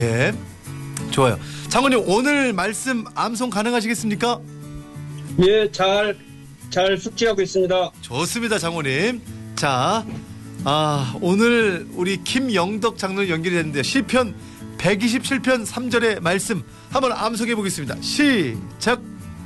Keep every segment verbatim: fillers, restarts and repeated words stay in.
예, 좋아요. 장모님 오늘 말씀 암송 가능하시겠습니까? 예, 잘, 잘 숙지하고 있습니다. 좋습니다, 장모님. 자, 아, 오늘 우리 김영덕 장로님 연결이 됐는데요. 시편 백이십칠 편 삼 절의 말씀 한번 암송해 보겠습니다. 시작.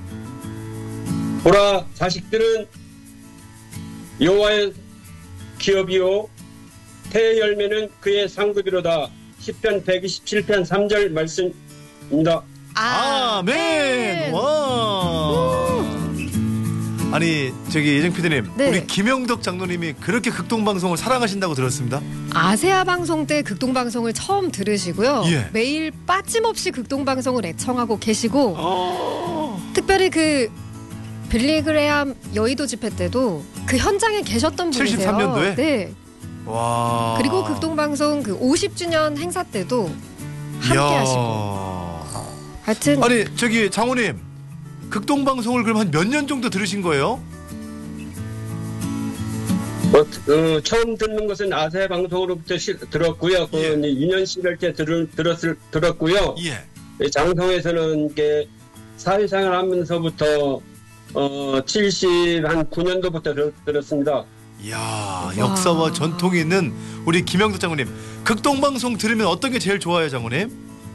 보라, 자식들은 여호와의 기업이요 태의 열매는 그의 상급이로다. 시편 백이십칠 편 삼 절 말씀입니다. 아멘. 와. 아니 저기 예정 피디님, 네. 우리 김영덕 장로님이 그렇게 극동방송을 사랑하신다고 들었습니다. 아세아 방송 때 극동방송을 처음 들으시고요. 예. 매일 빠짐없이 극동방송을 애청하고 계시고 어... 특별히 그 빌리그레암 여의도 집회 때도 그 현장에 계셨던 분이세요. 칠십삼 년도에? 네. 와. 그리고 극동방송 그 오십 주년 행사 때도 함께 이야. 하시고. 하여튼 아니 저기 장모님, 극동방송을 그럼 한 몇 년 정도 들으신 거예요? 어, 어, 처음 듣는 것은 아세 방송으로부터 시, 들었고요. 그 예. 유년 시절 때 들, 들었을, 들었고요. 예. 장성에서는 이게 사회생활 하면서부터 어, 칠십구 년도부터 들, 들었습니다. 이야, 역사와 전통이 있는 우리 김영덕 장모님, 극동방송 들으면 어떤 게 제일 좋아요, 장모님?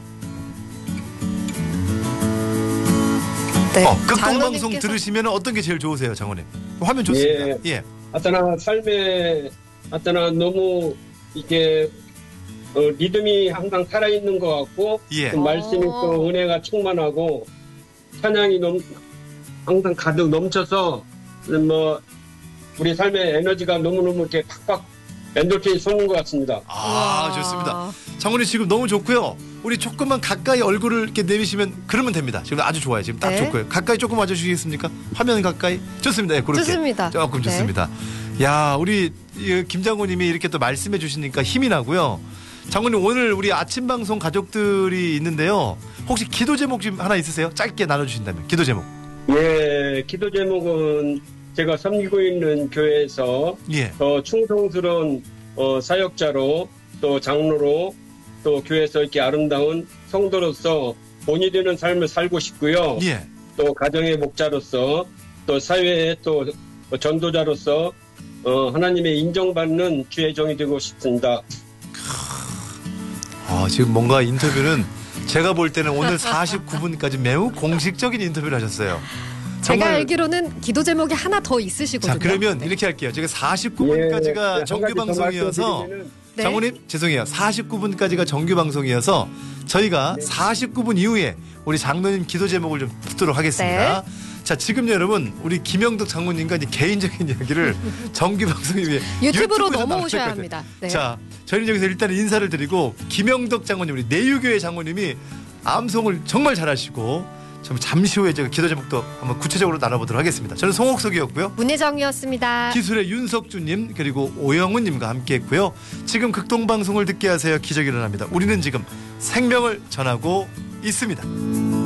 네. 어, 극동방송 장로님께서- 들으시면 어떤 게 제일 좋으세요, 장모님? 화면 좋습니다. 예. 예. 하여튼 삶에 하여튼 너무 이게 어, 리듬이 항상 살아있는 것 같고 예. 그 말씀이 또 은혜가 충만하고 찬양이 넘, 항상 가득 넘쳐서 뭐 우리 삶의 에너지가 너무너무 이렇게 팍팍 엔돌핀이 솟는 것 같습니다. 아, 우와. 좋습니다. 장모님 지금 너무 좋고요. 우리 조금만 가까이 얼굴을 이렇게 내미시면 그러면 됩니다. 지금 아주 좋아요. 지금 딱 네. 좋고요. 가까이 조금 와주시겠습니까? 화면 가까이. 좋습니다. 예, 그렇게. 좋습니다. 조금 네. 좋습니다. 야, 우리 이 김 장모님이 이렇게 또 말씀해 주시니까 힘이 나고요. 장모님 오늘 우리 아침 방송 가족들이 있는데요. 혹시 기도 제목 좀 하나 있으세요? 짧게 나눠주신다면 기도 제목. 예, 기도 제목은 제가 섬기고 있는 교회에서 예. 더 충성스러운 어, 사역자로 또 장로로 또 교회에서 이렇게 아름다운 성도로서 본이 되는 삶을 살고 싶고요. 예. 또 가정의 목자로서 또 사회의 또 전도자로서 어, 하나님의 인정받는 주의 종이 되고 싶습니다. 아, 지금 뭔가 인터뷰는 제가 볼 때는 오늘 사십구 분까지 매우 공식적인 인터뷰를 하셨어요. 제가 정말- 알기로는 기도 제목이 하나 더 있으시거든요. 자, 그러면 네. 이렇게 할게요. 제가 사십구 분까지가 예, 정규 한 가지 더 방송이어서 말씀드리면은 네. 장모님 죄송해요. 사십구 분까지가 정규 방송이어서 저희가 네. 사십구 분 이후에 우리 장로님 기도 제목을 좀 듣도록 하겠습니다. 자, 지금 여러분 우리 김영덕 장모님과 이제 개인적인 이야기를 정규 방송 이후에 유튜브로 유튜브에서 넘어오셔야 나눌 합니다. 거예요. 네. 자, 저희는 여기서 일단 인사를 드리고 김영덕 장모님, 우리 내유교회 장모님이 암송을 정말 잘하시고 좀 잠시 후에 제가 기도 제목도 한번 구체적으로 나눠보도록 하겠습니다. 저는 송옥석이었고요. 문혜정이었습니다. 기술의 윤석주님 그리고 오영훈님과 함께했고요. 지금 극동방송을 듣게 하세요. 기적이 일어납니다. 우리는 지금 생명을 전하고 있습니다.